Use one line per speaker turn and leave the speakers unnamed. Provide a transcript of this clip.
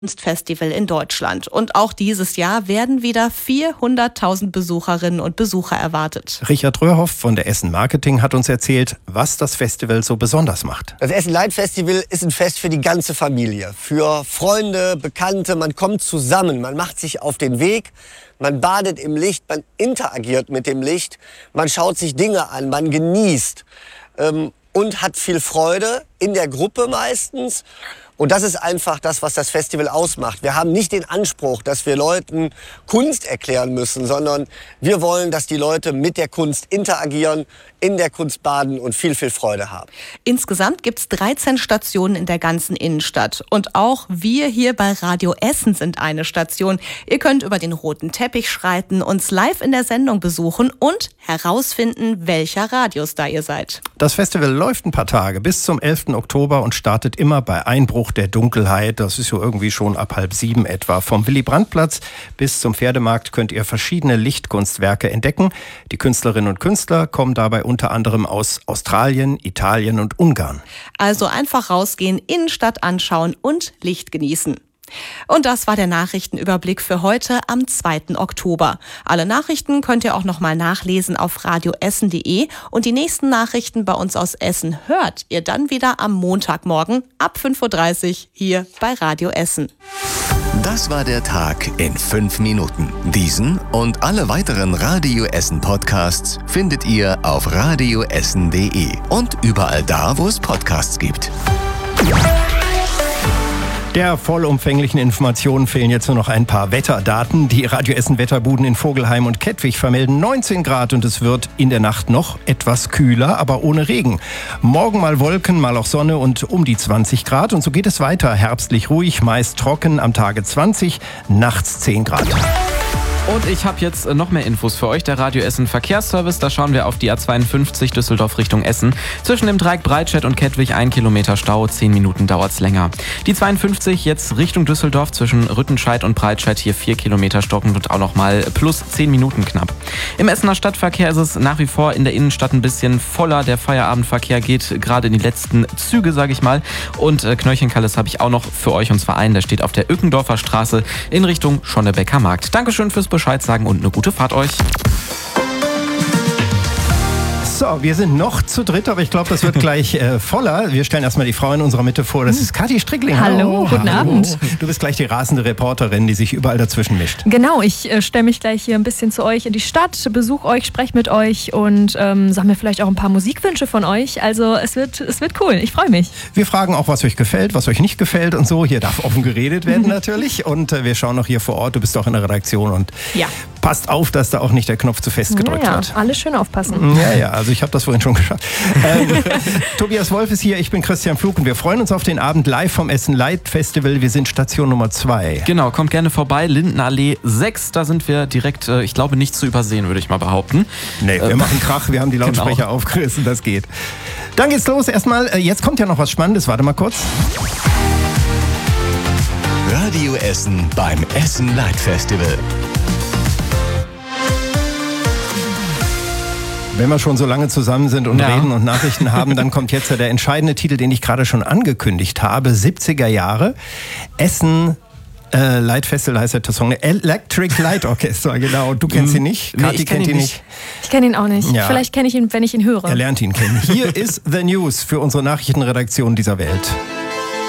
Kunstfestival in Deutschland. Und auch dieses Jahr werden wieder 400.000 Besucherinnen und Besucher erwartet.
Richard Röhrhoff von der Essen Marketing hat uns erzählt, was das Festival so besonders macht.
Das Essen Light Festival ist ein Fest für die ganze Familie, für Freunde, Bekannte. Man kommt zusammen, man macht sich auf den Weg, man badet im Licht, man interagiert mit dem Licht, man schaut sich Dinge an, man genießt und hat viel Freude in der Gruppe meistens. Und das ist einfach das, was das Festival ausmacht. Wir haben nicht den Anspruch, dass wir Leuten Kunst erklären müssen, sondern wir wollen, dass die Leute mit der Kunst interagieren, in der Kunst baden und viel, viel Freude haben.
Insgesamt gibt es 13 Stationen in der ganzen Innenstadt. Und auch wir hier bei Radio Essen sind eine Station. Ihr könnt über den roten Teppich schreiten, uns live in der Sendung besuchen und herausfinden, welcher Radiostar ihr seid.
Das Festival läuft ein paar Tage bis zum 11. Oktober und startet immer bei Einbruch der Dunkelheit. Das ist so irgendwie schon ab 6:30 etwa. Vom Willy-Brandt-Platz bis zum Pferdemarkt könnt ihr verschiedene Lichtkunstwerke entdecken. Die Künstlerinnen und Künstler kommen dabei unter anderem aus Australien, Italien und Ungarn.
Also einfach rausgehen, Innenstadt anschauen und Licht genießen. Und das war der Nachrichtenüberblick für heute am 2. Oktober. Alle Nachrichten könnt ihr auch nochmal nachlesen auf radioessen.de und die nächsten Nachrichten bei uns aus Essen hört ihr dann wieder am Montagmorgen ab 5:30 Uhr hier bei Radio Essen.
Das war der Tag in 5 Minuten. Diesen und alle weiteren Radio Essen Podcasts findet ihr auf radioessen.de und überall da, wo es Podcasts gibt.
Der vollumfänglichen Informationen fehlen jetzt nur noch ein paar Wetterdaten. Die Radio Essen Wetterbuden in Vogelheim und Kettwig vermelden 19 Grad und es wird in der Nacht noch etwas kühler, aber ohne Regen. Morgen mal Wolken, mal auch Sonne und um die 20 Grad. Und so geht es weiter. Herbstlich ruhig, meist trocken, am Tage 20, nachts 10 Grad.
Und ich habe jetzt noch mehr Infos für euch. Der Radio Essen Verkehrsservice, da schauen wir auf die A52 Düsseldorf Richtung Essen. Zwischen dem Dreieck Breitscheid und Kettwig 1 Kilometer Stau, 10 Minuten dauert's länger. Die 52 jetzt Richtung Düsseldorf zwischen Rüttenscheid und Breitscheid, hier 4 Kilometer stocken und auch nochmal plus 10 Minuten knapp. Im Essener Stadtverkehr ist es nach wie vor in der Innenstadt ein bisschen voller. Der Feierabendverkehr geht gerade in die letzten Züge, sage ich mal. Und Knöchenkalles habe ich auch noch für euch und zwar einen, der steht auf der Ückendorfer Straße in Richtung Schonnebecker Markt. Dankeschön fürs Bescheid sagen und eine gute Fahrt euch.
So, wir sind noch zu dritt, aber ich glaube, das wird gleich voller. Wir stellen erstmal die Frau in unserer Mitte vor. Das ist Kathi Strickling.
Hallo, guten Abend.
Du bist gleich die rasende Reporterin, die sich überall dazwischen mischt.
Genau, ich stelle mich gleich hier ein bisschen zu euch in die Stadt, besuche euch, spreche mit euch und sage mir vielleicht auch ein paar Musikwünsche von euch. Also es wird cool, ich freue mich.
Wir fragen auch, was euch gefällt, was euch nicht gefällt und so. Hier darf offen geredet werden natürlich. Und wir schauen noch hier vor Ort, du bist auch in der Redaktion und passt auf, dass da auch nicht der Knopf zu fest gedrückt wird.
Alles schön aufpassen.
Ja, also ich habe das vorhin schon geschafft. Tobias Wolf ist hier, ich bin Christian Pflug und wir freuen uns auf den Abend live vom Essen Light Festival. Wir sind Station Nummer 2.
Genau, kommt gerne vorbei, Lindenallee 6, da sind wir direkt, ich glaube, nicht zu übersehen, würde ich mal behaupten.
Nee, wir machen Krach, wir haben die Lautsprecher aufgerissen, das geht. Dann geht's los, erstmal, jetzt kommt ja noch was Spannendes, warte mal kurz.
Radio Essen beim Essen Light Festival.
Wenn wir schon so lange zusammen sind und reden und Nachrichten haben, dann kommt jetzt der entscheidende Titel, den ich gerade schon angekündigt habe. 70er Jahre. Essen Light Festival heißt der Song. Electric Light Orchestra, genau. Du kennst ihn nicht?
Nee,
Kathi kennt ihn nicht.
Ich kenne ihn auch nicht.
Ja.
Vielleicht kenne ich ihn, wenn ich ihn höre.
Er lernt ihn kennen. Hier ist The News für unsere Nachrichtenredaktion dieser Welt.